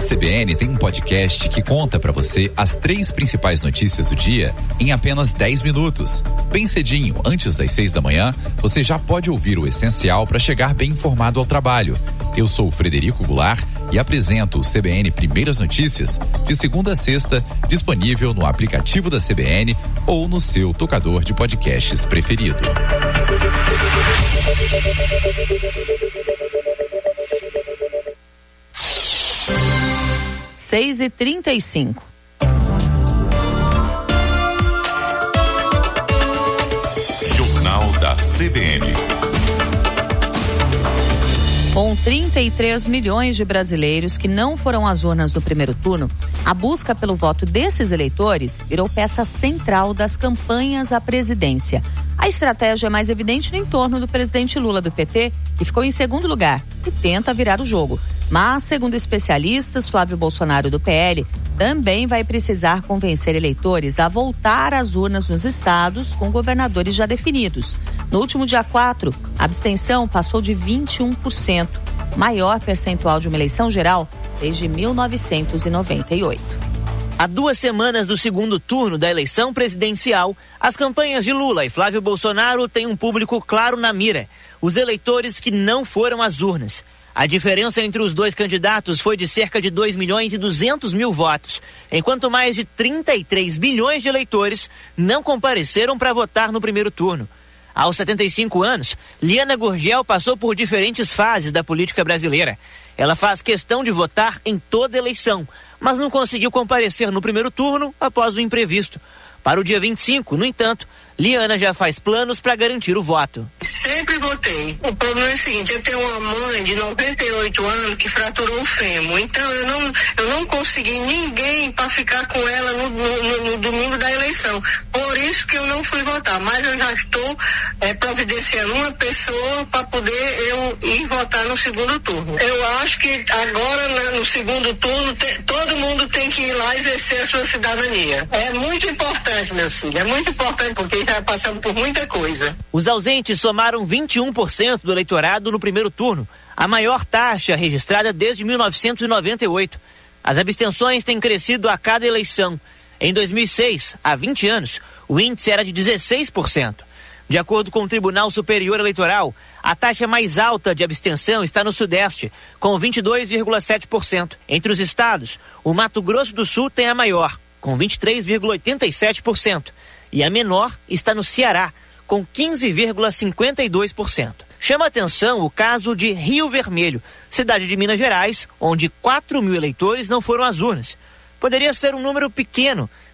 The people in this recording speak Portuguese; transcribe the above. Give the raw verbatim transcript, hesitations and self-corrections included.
C B N tem um podcast que conta pra você as três principais notícias do dia em apenas dez minutos. Bem cedinho, antes das seis da manhã, você já pode ouvir o essencial para chegar bem informado ao trabalho. Eu sou o Frederico Goulart e apresento o C B N Primeiras Notícias de segunda a sexta, disponível no aplicativo da C B N ou no seu tocador de podcasts preferido. seis e trinta e cinco. Jornal da C B N. Com trinta e três milhões de brasileiros que não foram às urnas no primeiro turno, a busca pelo voto desses eleitores virou peça central das campanhas à presidência. A estratégia é mais evidente no entorno do presidente Lula do P T, que ficou em segundo lugar e tenta virar o jogo. Mas, segundo especialistas, Flávio Bolsonaro do P L também vai precisar convencer eleitores a voltar às urnas nos estados com governadores já definidos. No último dia quatro, a abstenção passou de vinte e um por cento, maior percentual de uma eleição geral desde mil novecentos e noventa e oito. Há duas semanas do segundo turno da eleição presidencial, as campanhas de Lula e Flávio Bolsonaro têm um público claro na mira: os eleitores que não foram às urnas. A diferença entre os dois candidatos foi de cerca de dois milhões e duzentos mil votos, enquanto mais de trinta e três milhões de eleitores não compareceram para votar no primeiro turno. Aos setenta e cinco anos, Liana Gurgel passou por diferentes fases da política brasileira. Ela faz questão de votar em toda eleição, mas não conseguiu comparecer no primeiro turno após o imprevisto. Para o dia vinte e cinco, no entanto, Liana já faz planos para garantir o voto. Sempre votei. O problema é o seguinte: eu tenho uma mãe de noventa e oito anos que fraturou o fêmur. Então eu não, eu não consegui ninguém para ficar com ela no, no, no domingo da eleição. Por isso que eu não fui votar. Mas eu já estou é, providenciando uma pessoa para poder eu ir votar no segundo turno. Eu acho que agora, né, no segundo turno, te, todo mundo tem que ir lá exercer a sua cidadania. É muito importante, meu filho. É muito importante porque está passando por muita coisa. Os ausentes somaram vinte e um por cento do eleitorado no primeiro turno, a maior taxa registrada desde mil novecentos e noventa e oito. As abstenções têm crescido a cada eleição. Em dois mil e seis, há vinte anos, o índice era de dezesseis por cento. De acordo com o Tribunal Superior Eleitoral, a taxa mais alta de abstenção está no Sudeste, com vinte e dois vírgula sete por cento. Entre os estados, o Mato Grosso do Sul tem a maior, com vinte e três vírgula oitenta e sete por cento. E a menor está no Ceará, com quinze vírgula cinquenta e dois por cento. Chama atenção o caso de Rio Vermelho, cidade de Minas Gerais, onde quatro mil eleitores não foram às urnas. Poderia ser um número pequeno